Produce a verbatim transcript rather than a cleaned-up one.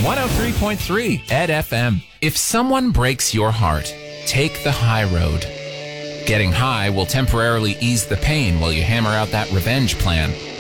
one oh three point three Ed F M. If someone breaks your heart, take the high road. Getting high will temporarily ease the pain while you hammer out that revenge plan.